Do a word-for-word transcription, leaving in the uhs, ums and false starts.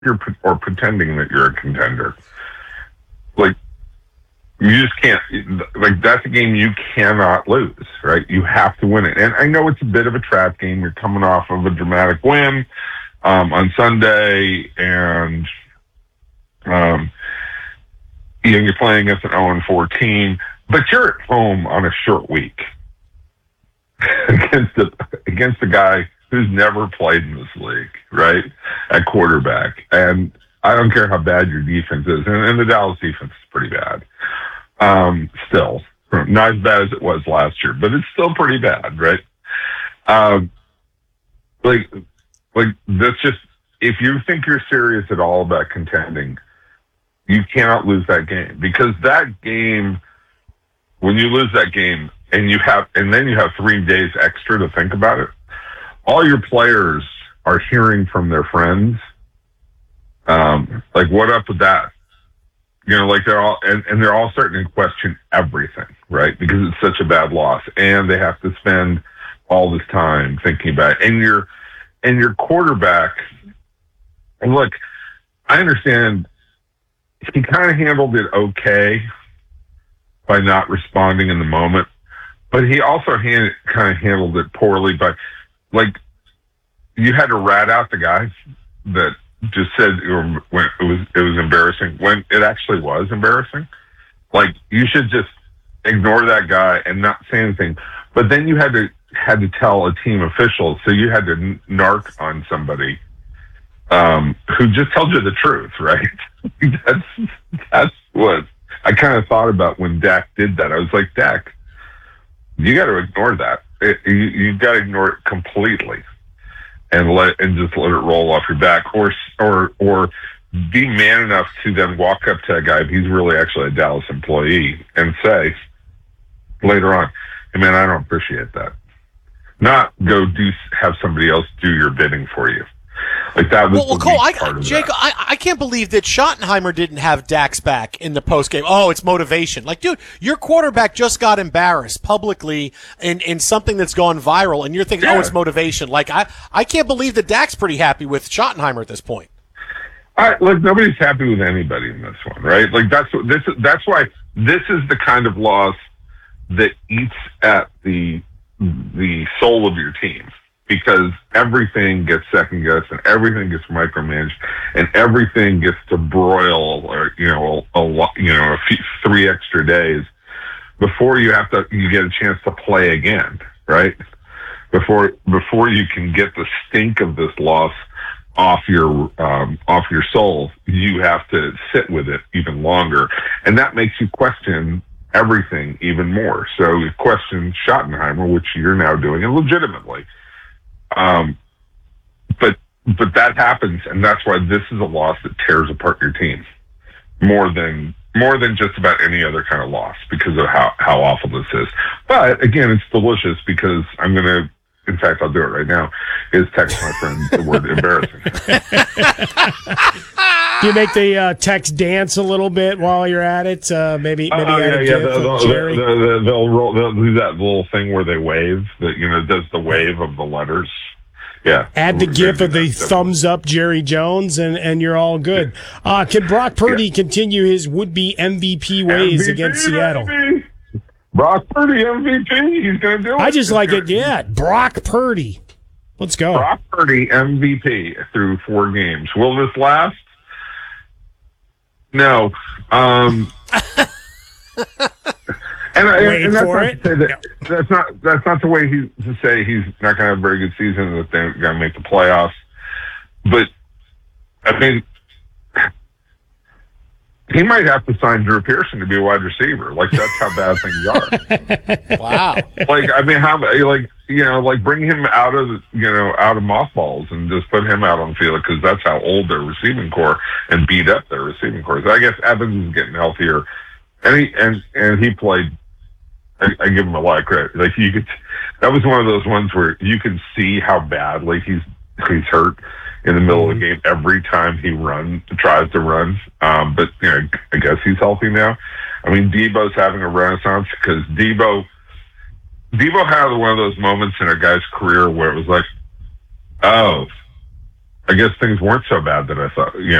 you're or pretending that you're a contender. Like, you just can't, like, that's a game you cannot lose, right? You have to win it. And I know it's a bit of a trap game. You're coming off of a dramatic win um, on Sunday, and um, you know, you're playing against an oh and four team, but you're at home on a short week against a, against a guy who's never played in this league, right, at quarterback. And I don't care how bad your defense is, and, and the Dallas defense is pretty bad. Um, still, not as bad as it was last year, but it's still pretty bad, right? Um, like, like that's just, if you think you're serious at all about contending, you cannot lose that game, because that game, when you lose that game, and you have, and then you have three days extra to think about it, all your players are hearing from their friends, um, like, what up with that? You know, like they're all, and, and they're all starting to question everything, right? Because it's such a bad loss, and they have to spend all this time thinking about it. And your, and your quarterback, and look, I understand he kind of handled it okay by not responding in the moment, but he also hand, kind of handled it poorly by, like, you had to rat out the guys that just said it was, it was it was embarrassing when it actually was embarrassing. Like, you should just ignore that guy and not say anything. But then you had to had to tell a team official, so you had to narc on somebody um, who just told you the truth, right? that's that's what I kind of thought about when Dak did that. I was like, Dak, you got to ignore that. It, you you got to ignore it completely. And let and just let it roll off your back, or or or be man enough to then walk up to a guy if he's really actually a Dallas employee and say later on, "Hey man, I don't appreciate that." Not go do have somebody else do your bidding for you. Like that was well, well the Cole, I, part of Jake, I, I can't believe that Schottenheimer didn't have Dak's back in the postgame. Oh, it's motivation. Like, dude, your quarterback just got embarrassed publicly in, in something that's gone viral, and you're thinking, yeah. oh, it's motivation. Like, I, I can't believe that Dak's pretty happy with Schottenheimer at this point. I, look, nobody's happy with anybody in this one, right? Like, that's this. That's why this is the kind of loss that eats at the the soul of your team. Because everything gets second guessed and everything gets micromanaged and everything gets to broil, or you know, a, a you know, a few, three extra days before you have to you get a chance to play again, right? Before before you can get the stink of this loss off your um, off your soul, you have to sit with it even longer, and that makes you question everything even more. So you question Schottenheimer, which you're now doing, and legitimately. Um, but but that happens, and that's why this is a loss that tears apart your team more than more than just about any other kind of loss because of how, how awful this is. But again, it's delicious because I'm gonna, in fact, I'll do it right now. Is text my friend the word embarrassing. Do you make the uh, text dance a little bit while you're at it? Uh, maybe maybe uh, add yeah, a yeah. They'll, Jerry. they'll, they'll, they'll, roll, they'll do that little thing where they wave. That you know does the wave of the letters. Yeah. Add the gif of the thumbs up Jerry Jones, and, and you're all good. Uh, can Brock Purdy yeah. continue his would-be M V P ways M V P, against Seattle? Baby. Brock Purdy M V P. He's going to do it. I just like it. Yeah, Brock Purdy. Let's go. Brock Purdy M V P through four games. Will this last? No. Um, and, Wait and that's for not it. To say that, that's not that's not the way he to say he's not going to have a very good season, that they're going to make the playoffs. But I mean, he might have to sign Drew Pearson to be a wide receiver. Like that's how bad things are. Wow. Like I mean, how like you know, like bring him out of you know out of mothballs and just put him out on the field because that's how old their receiving core and beat up their receiving core. So I guess Evans is getting healthier, and he and and he played. I, I give him a lot of credit. Like you could, that was one of those ones where you can see how badly he's he's hurt in the middle mm-hmm. of the game every time he runs tries to run. Um, but you know, I guess he's healthy now. I mean, Debo's having a renaissance because Debo, Debo had one of those moments in a guy's career where it was like, oh, I guess things weren't so bad that I thought, you know,